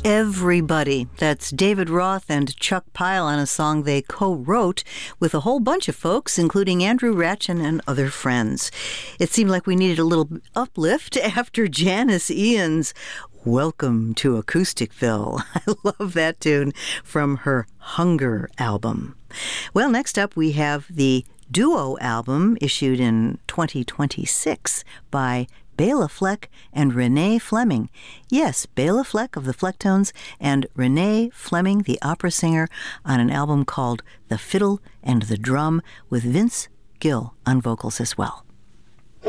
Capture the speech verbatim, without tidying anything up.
Everybody. That's David Roth and Chuck Pyle on a song they co-wrote with a whole bunch of folks, including Andrew Ratchin and other friends. It seemed like we needed a little uplift after Janis Ian's Welcome to Acousticville. I love that tune from her Hunger album. Well, next up we have the duo album issued in twenty twenty-six by Bela Fleck and Renee Fleming. Yes, Bela Fleck of the Flecktones and Renee Fleming, the opera singer, on an album called The Fiddle and the Drum with Vince Gill on vocals as well.